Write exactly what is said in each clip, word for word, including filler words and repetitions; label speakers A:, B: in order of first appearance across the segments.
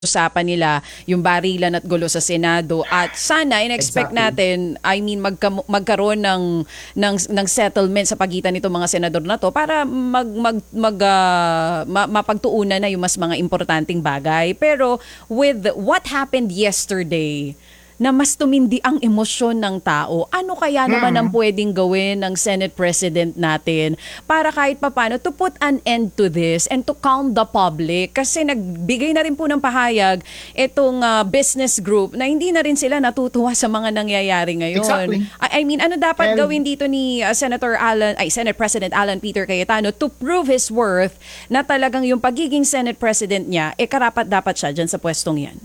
A: usapan nila yung barilan at gulo sa Senado at sana in-expect
B: Exactly.
A: natin, I mean magka, magkaroon ng ng ng settlement sa pagitan nitong mga senador na to para mag mag, mag ah, ma- mapagtuunan na yung mas mga importanteng bagay. Pero with what happened yesterday, na mas tumindi ang emosyon ng tao. Ano kaya naman ang
B: Mm.
A: pwedeng gawin ng Senate President natin para kahit papano to put an end to this and to calm the public? Kasi nagbigay na rin po ng pahayag itong ah, business group na hindi na rin sila natutuwa sa mga nangyayari ngayon.
B: Exactly.
A: I, I mean, ano dapat
B: And-
A: gawin dito ni ah, Senator Alan, ay Senate President Alan Peter Cayetano to prove his worth na talagang yung pagiging Senate President niya, eh karapat dapat siya dyan sa pwestong yan?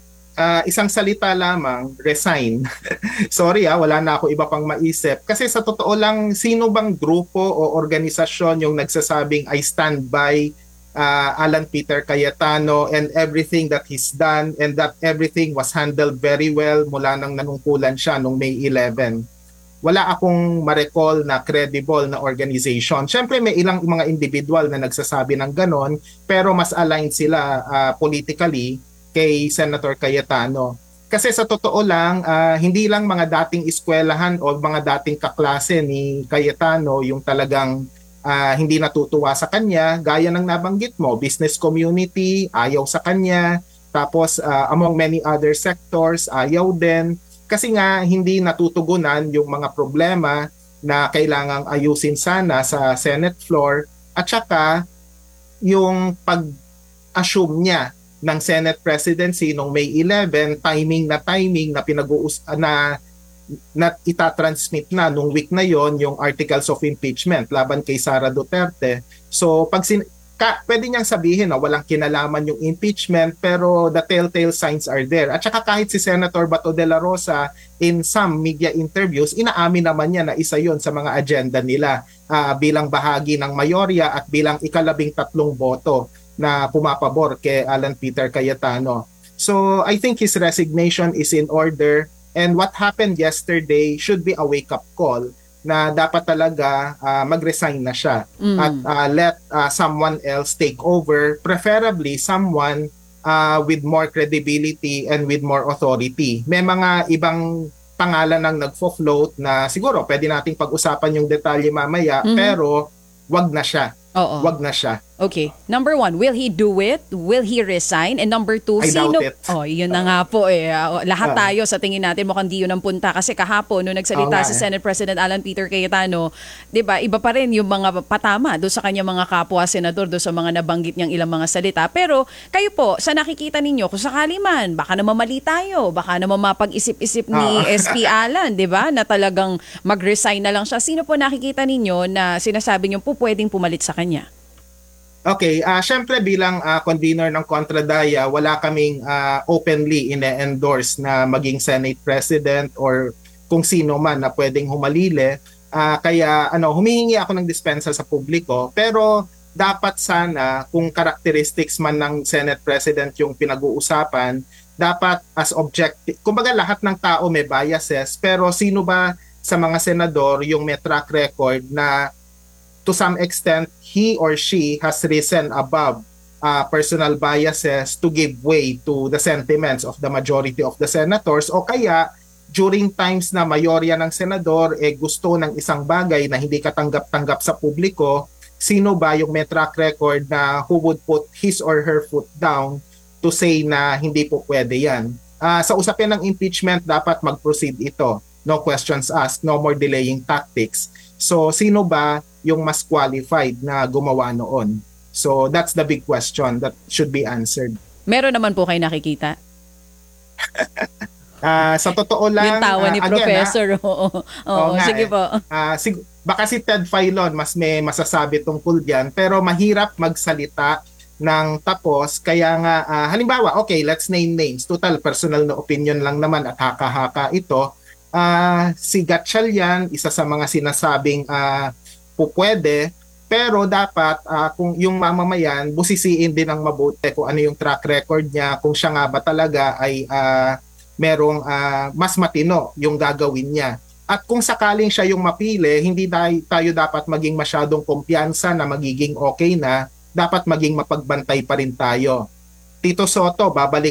B: Ah, isang salita lamang, resign. Sorry ah, wala na ako iba pang maisip. Kasi sa totoo lang, sino bang grupo o organisasyon yung nagsasabing I stand by ah, Alan Peter Cayetano and everything that he's done and that everything was handled very well mula nang nanungkulan siya noong May eleventh. Wala akong ma-recall na credible na organization. Siyempre may ilang mga individual na nagsasabi ng ganon, pero mas aligned sila ah, politically kay Senator Cayetano. Kasi sa totoo lang, ah, hindi lang mga dating eskwelahan o mga dating kaklase ni Cayetano yung talagang ah, hindi natutuwa sa kanya, gaya ng nabanggit mo, business community, ayaw sa kanya, tapos ah, among many other sectors, ayaw din. Kasi nga hindi natutugunan yung mga problema na kailangang ayusin sana sa Senate floor at saka yung pag-assume niya ng Senate presidency noong May eleventh, timing na timing na pinag-uus na na itatransmit na nung week na yon yung articles of impeachment laban kay Sara Duterte. So pag sin- ka, pwede niyang sabihin na walang kinalaman yung impeachment pero the telltale signs are there. At saka kahit si Senator Bato de la Rosa in some media interviews, inaamin naman niya na isa yon sa mga agenda nila ah, bilang bahagi ng mayorya at bilang ikalabing tatlong boto na pumapabor kay Alan Peter Cayetano. So I think his resignation is in order and what happened yesterday should be a wake-up call na dapat talaga uh, mag-resign na siya
A: Mm.
B: at uh, let uh, someone else take over, preferably someone uh, with more credibility and with more authority. May mga ibang pangalan nang nagfo-float na siguro pwede nating pag-usapan yung detalye mamaya,
A: Mhm.
B: pero wag na siya.
A: Oo.
B: Wag na siya.
A: Okay. Number one, will he do it? Will he resign? And number two,
B: I
A: sino...
B: doubt it.
A: Oh, yun na nga po eh. Ah, lahat
B: Ah.
A: tayo sa tingin natin mukhang di yun ang punta. Kasi kahapon, nung
B: Oo
A: nagsalita
B: nga
A: si
B: eh.
A: Senate President Alan Peter Cayetano, di ba, iba pa rin yung mga patama doon sa kanya mga kapwa senador, doon sa mga nabanggit niyang ilang mga salita. Pero kayo po, sa nakikita ninyo, kung sakali man, baka naman mali tayo, baka naman mapag-isip-isip ni
B: Ah.
A: S P Alan, di ba, na talagang mag-resign na lang siya. Sino po nakikita ninyo na sinasabi niyo po pwedeng pumalit sa kanya?
B: Okay, ah syempre bilang ah, convener ng Kontradaya, wala kaming ah, openly ine-endorse na maging Senate President or kung sino man na pwedeng humalili. Ah, kaya ano, humihingi ako ng dispensa sa publiko, pero dapat sana kung characteristics man ng Senate President yung pinag-uusapan, dapat as objective. Kumbaga lahat ng tao may biases, pero sino ba sa mga senador yung may track record na to some extent, he or she has risen above uh, personal biases to give way to the sentiments of the majority of the senators o kaya during times na mayorya ng senador eh gusto ng isang bagay na hindi katanggap-tanggap sa publiko, sino ba yung may track record na who would put his or her foot down to say na hindi po pwede yan. Uh, sa usapin ng impeachment, dapat mag-proceed ito. No questions asked, no more delaying tactics. So sino ba yung mas qualified na gumawa noon? So that's the big question that should be answered.
A: Meron naman po kayo nakikita?
B: Ah, sa totoo lang,
A: Yung tawa ni
B: ah, again,
A: Professor. Oo, oo,
B: Oo nga
A: sige
B: eh.
A: po.
B: ah, sig- baka si Ted Filon mas may masasabi tungkol diyan, pero mahirap magsalita ng tapos kaya nga ah, halimbawa, okay, let's name names. Total personal na opinion lang naman at haka-haka ito. Ah, si Gatchalian, isa sa mga sinasabing ah, pupwede, pero dapat ah, kung yung mamamayan busisiin din ng mabuti kung ano yung track record niya, kung siya nga ba talaga ay ah, merong ah, mas matino yung gagawin niya. At kung sakaling siya yung mapili, hindi tayo, tayo dapat maging masyadong kumpiyansa na magiging okay na, dapat maging mapagbantay pa rin tayo. Tito Soto, babalik